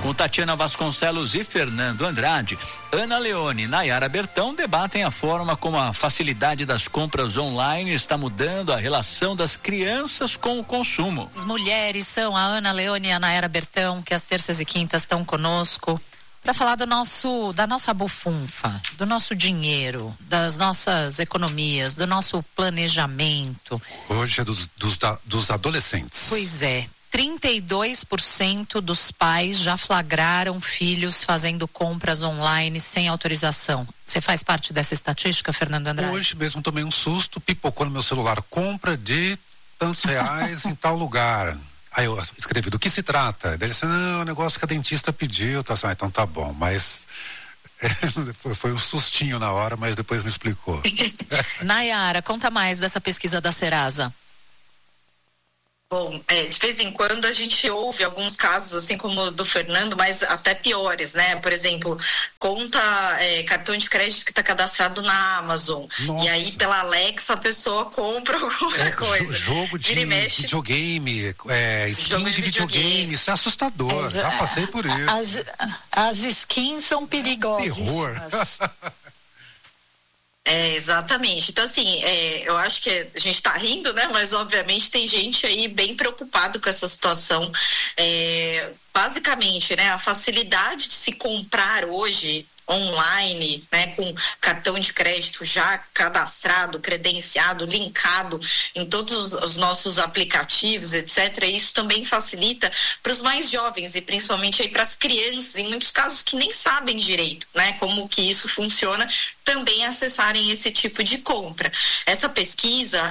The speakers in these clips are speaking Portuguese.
Com Tatiana Vasconcelos e Fernando Andrade, Ana Leone e Nayara Bertão debatem a forma como a facilidade das compras online está mudando a relação das crianças com o consumo. As mulheres são a Ana Leone e a Nayara Bertão, que às terças e quintas estão conosco para falar da nossa bufunfa, do nosso dinheiro, das nossas economias, do nosso planejamento. Hoje é dos adolescentes. Pois é. 32% dos pais já flagraram filhos fazendo compras online sem autorização. Você faz parte dessa estatística, Fernando Andrade? Hoje mesmo tomei um susto, pipocou no meu celular, compra de tantos reais em tal lugar. Aí eu escrevi, do que se trata? Ele disse, não, é um negócio que a dentista pediu. Tá, então tá bom, mas foi um sustinho na hora, mas depois me explicou. Nayara, conta mais dessa pesquisa da Serasa. Bom, de vez em quando a gente ouve alguns casos, assim como o do Fernando, mas até piores, né? Por exemplo, cartão de crédito que está cadastrado na Amazon. Nossa. E aí, pela Alexa, a pessoa compra alguma coisa. Jogo de videogame, skin de videogame, isso é assustador. Já passei por isso. As skins são perigosas. Terror. Exatamente. Então, assim, eu acho que a gente está rindo, né? Mas, obviamente, tem gente aí bem preocupado com essa situação. Basicamente, né? A facilidade de se comprar hoje online, né, com cartão de crédito já cadastrado, credenciado, linkado em todos os nossos aplicativos, etc. Isso também facilita para os mais jovens e principalmente aí para as crianças, em muitos casos que nem sabem direito, né, como que isso funciona, também acessarem esse tipo de compra. Essa pesquisa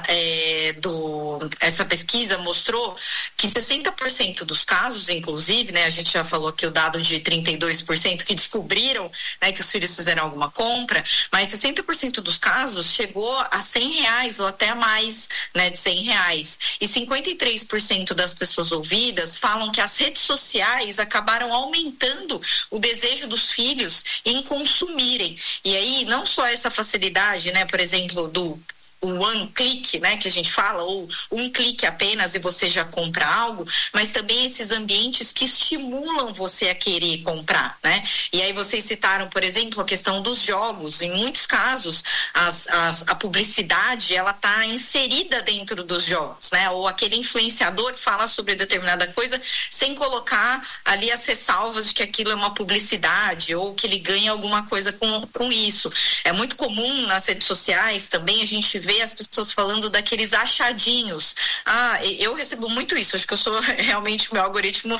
mostrou que 60% dos casos, inclusive, né, a gente já falou aqui o dado de 32% que descobriram, né, que os filhos fizeram alguma compra, mas 60% dos casos chegou a R$100 ou até mais, né, de R$100. E 53% das pessoas ouvidas falam que as redes sociais acabaram aumentando o desejo dos filhos em consumirem. E aí, não só essa facilidade, né, por exemplo, do one click, né, que a gente fala, ou um clique apenas e você já compra algo, mas também esses ambientes que estimulam você a querer comprar, né? E aí vocês citaram, por exemplo, a questão dos jogos. Em muitos casos, a publicidade, ela tá inserida dentro dos jogos, né? Ou aquele influenciador fala sobre determinada coisa sem colocar ali as ressalvas de que aquilo é uma publicidade ou que ele ganha alguma coisa com isso. É muito comum nas redes sociais também a gente vê as pessoas falando daqueles achadinhos. Eu recebo muito isso, acho que eu sou realmente, o meu algoritmo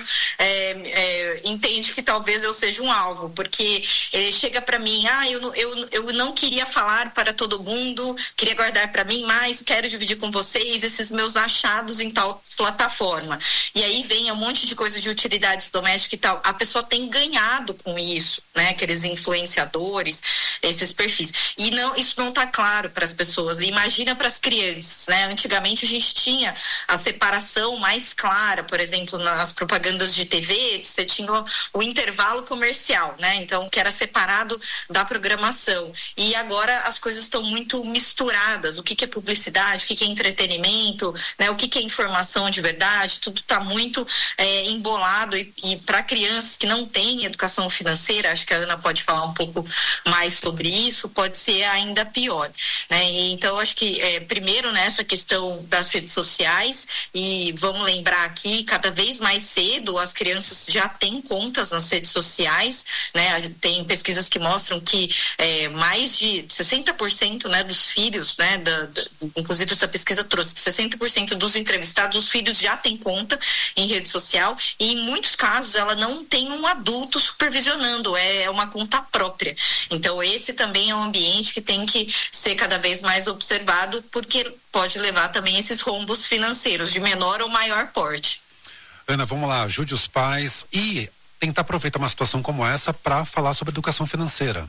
entende que talvez eu seja um alvo, porque ele chega para mim, eu não queria falar para todo mundo, queria guardar para mim, mas quero dividir com vocês esses meus achados em tal plataforma. E aí vem um monte de coisa de utilidades domésticas e tal. A pessoa tem ganhado com isso, né? Aqueles influenciadores, esses perfis. E isso não está claro para as pessoas. Imagina para as crianças, né? Antigamente a gente tinha a separação mais clara, por exemplo, nas propagandas de TV, você tinha o intervalo comercial, né? Então, que era separado da programação. E agora as coisas estão muito misturadas. O que é publicidade, o que é entretenimento, né? O que é informação de verdade, tudo está muito embolado e para crianças que não têm educação financeira, acho que a Ana pode falar um pouco mais sobre isso, pode ser ainda pior, né? E, então, acho que primeiro nessa questão das redes sociais, e vamos lembrar aqui, cada vez mais cedo as crianças já têm contas nas redes sociais, né? Tem pesquisas que mostram que mais de 60%, né, dos filhos, né, inclusive essa pesquisa trouxe que 60% dos entrevistados, os filhos já têm conta em rede social e em muitos casos ela não tem um adulto supervisionando, é uma conta própria. Então esse também é um ambiente que tem que ser cada vez mais observado, porque pode levar também esses rombos financeiros de menor ou maior porte. Ana, vamos lá, ajude os pais e tentar aproveitar uma situação como essa para falar sobre educação financeira.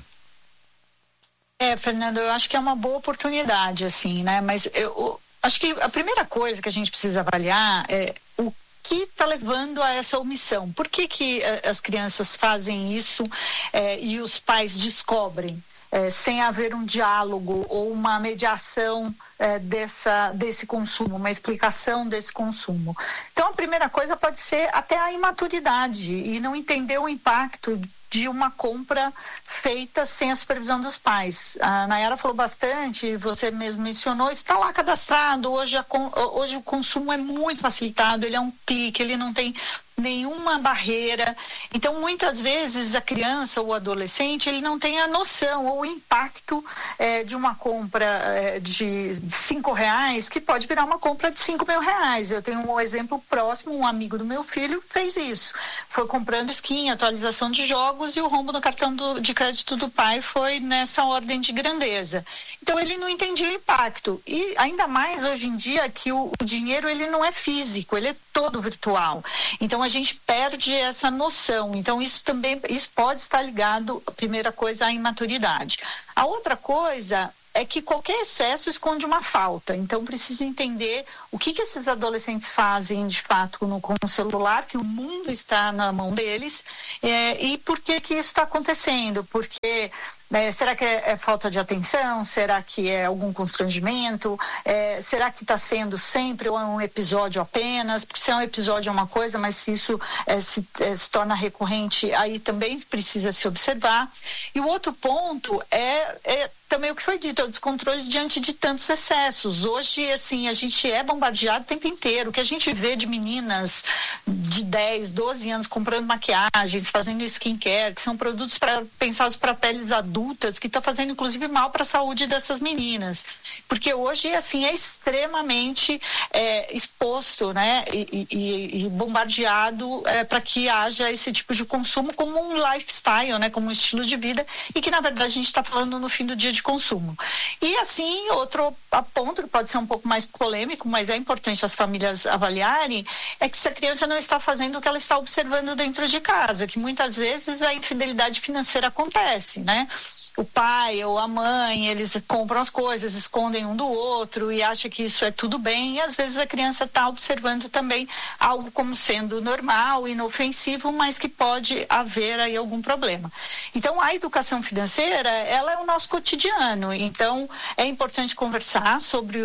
Fernando, eu acho que é uma boa oportunidade, assim, né? Mas eu acho que a primeira coisa que a gente precisa avaliar é o que está levando a essa omissão. Por que as crianças fazem isso e os pais descobrem? sem haver um diálogo ou uma mediação desse consumo, uma explicação desse consumo. Então, a primeira coisa pode ser até a imaturidade e não entender o impacto de uma compra feita sem a supervisão dos pais. A Nayara falou bastante, você mesmo mencionou, isso está lá cadastrado, hoje o consumo é muito facilitado, ele é um clique, ele não tem nenhuma barreira. Então, muitas vezes, a criança ou o adolescente, ele não tem a noção ou o impacto de uma compra de R$5, que pode virar uma compra de R$5.000. Eu tenho um exemplo próximo, um amigo do meu filho fez isso. Foi comprando skin, atualização de jogos, e o rombo no cartão de crédito do pai foi nessa ordem de grandeza. Então, ele não entendia o impacto. E ainda mais hoje em dia que o dinheiro, ele não é físico, ele é todo virtual. Então, a gente perde essa noção. Então, isso pode estar ligado, a primeira coisa, à imaturidade. A outra coisa é que qualquer excesso esconde uma falta. Então, precisa entender o que esses adolescentes fazem, de fato, com o celular, que o mundo está na mão deles, e por que isso está acontecendo. Porque será que é falta de atenção? Será que é algum constrangimento? Será que está sendo sempre ou é um episódio apenas? Porque se é um episódio é uma coisa, mas se isso se torna recorrente, aí também precisa se observar. E o outro ponto é também o que foi dito, é o descontrole diante de tantos excessos. Hoje, assim, a gente é bombardeado o tempo inteiro. O que a gente vê de meninas de 10, 12 anos comprando maquiagens, fazendo skincare, que são produtos pensados para peles adultas, que estão fazendo, inclusive, mal para a saúde dessas meninas. Porque hoje, assim, é extremamente exposto, né, e bombardeado para que haja esse tipo de consumo como um lifestyle, né, como um estilo de vida, e que, na verdade, a gente está falando no fim do dia de consumo. E assim, outro ponto que pode ser um pouco mais polêmico, mas é importante as famílias avaliarem, é que se a criança não está fazendo o que ela está observando dentro de casa, que muitas vezes a infidelidade financeira acontece, né? O pai ou a mãe, eles compram as coisas, escondem um do outro e acham que isso é tudo bem, e às vezes a criança está observando também algo como sendo normal, inofensivo, mas que pode haver aí algum problema. Então, a educação financeira, ela é o nosso cotidiano, então é importante conversar sobre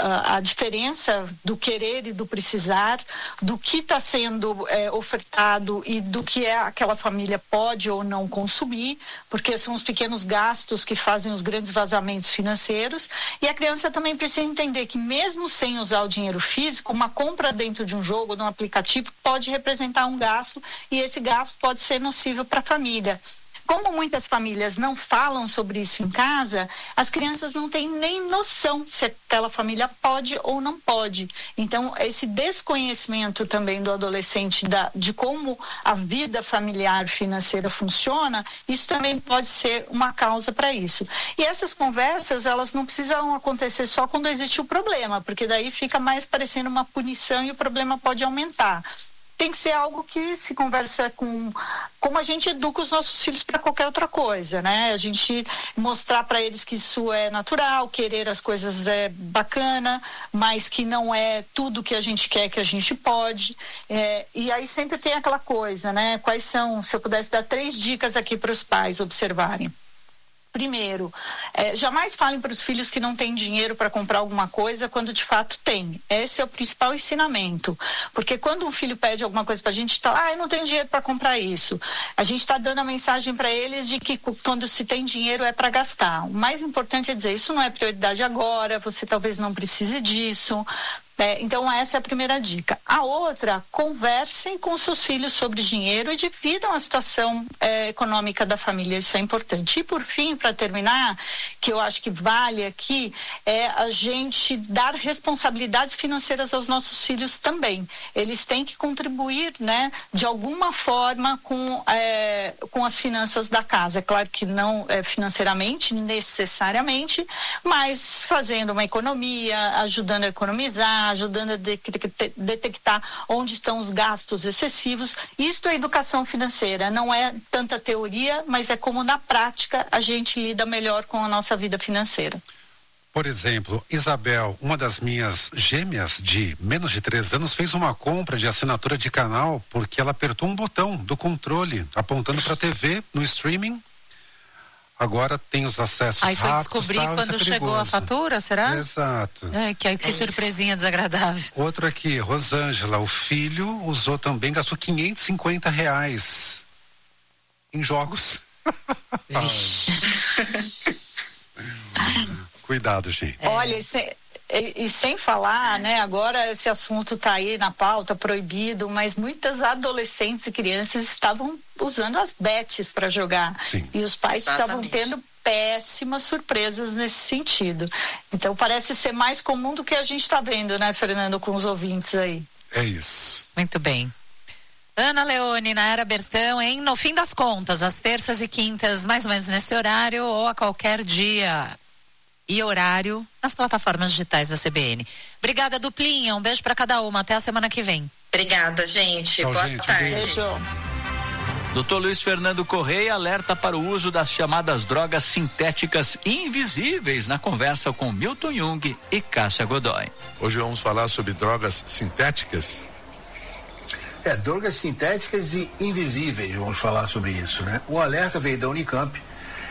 a diferença do querer e do precisar, do que está sendo ofertado e do que aquela família pode ou não consumir, porque são os pequenos gastos que fazem os grandes vazamentos financeiros, e a criança também precisa entender que mesmo sem usar o dinheiro físico, uma compra dentro de um jogo, de um aplicativo, pode representar um gasto, e esse gasto pode ser nocivo para a família. Como muitas famílias não falam sobre isso em casa, as crianças não têm nem noção se aquela família pode ou não pode. Então, esse desconhecimento também do adolescente de como a vida familiar financeira funciona, isso também pode ser uma causa para isso. E essas conversas, elas não precisam acontecer só quando existe o problema, porque daí fica mais parecendo uma punição e o problema pode aumentar. Tem que ser algo que se conversa como a gente educa os nossos filhos para qualquer outra coisa, né? A gente mostrar para eles que isso é natural, querer as coisas é bacana, mas que não é tudo que a gente quer que a gente pode. E aí sempre tem aquela coisa, né? Quais são, se eu pudesse dar 3 dicas aqui para os pais observarem. Primeiro, jamais falem para os filhos que não têm dinheiro para comprar alguma coisa quando de fato tem. Esse é o principal ensinamento. Porque quando um filho pede alguma coisa para a gente, está eu não tenho dinheiro para comprar isso. A gente está dando a mensagem para eles de que quando se tem dinheiro é para gastar. O mais importante é dizer, isso não é prioridade agora, você talvez não precise disso. Então, essa é a primeira dica. A outra, conversem com seus filhos sobre dinheiro e dividam a situação econômica da família, isso é importante. E, por fim, para terminar, que eu acho que vale aqui, é a gente dar responsabilidades financeiras aos nossos filhos também. Eles têm que contribuir, né, de alguma forma com as finanças da casa. É claro que não financeiramente, necessariamente, mas fazendo uma economia, ajudando a economizar, ajudando a detectar onde estão os gastos excessivos. Isto é educação financeira, não é tanta teoria, mas é como na prática a gente lida melhor com a nossa vida financeira. Por exemplo, Isabel, uma das minhas gêmeas de menos de 3 anos, fez uma compra de assinatura de canal porque ela apertou um botão do controle apontando para a TV no streaming. agora tem os acessos aí foi rápidos. descobrir quando chegou a fatura, será? Exato. Que surpresinha desagradável. Outro aqui, Rosângela, o filho usou também, gastou R$550 em jogos. Cuidado, gente. Olha, e sem falar, né, agora esse assunto está aí na pauta, proibido, mas muitas adolescentes e crianças estavam usando as bets para jogar. Sim. E os pais estavam tendo péssimas surpresas nesse sentido. Então parece ser mais comum do que a gente está vendo, né, Fernando, com os ouvintes aí. É isso. Muito bem. Ana Leone, Nayara Bertão, no fim das contas, às terças e quintas, mais ou menos nesse horário, ou a qualquer dia e horário nas plataformas digitais da CBN. Obrigada, duplinha. Um beijo para cada uma. Até a semana que vem. Obrigada, gente. Tchau, boa gente. tarde. Beijo. Dr. Luiz Fernando Correia alerta para o uso das chamadas drogas sintéticas invisíveis na conversa com Milton Jung e Cássia Godoy. Hoje vamos falar sobre drogas sintéticas. Drogas sintéticas e invisíveis, vamos falar sobre isso, né? O alerta veio da Unicamp,